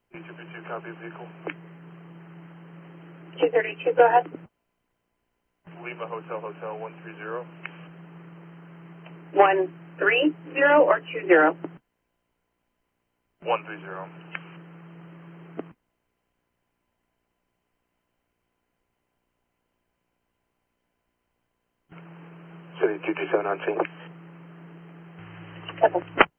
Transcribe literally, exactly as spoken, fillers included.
two thirty-two, copy of vehicle. two thirty-two, go ahead. Lima Hotel, Hotel one three zero. one three zero or two zero? one three zero. City two two seven on scene. Okay.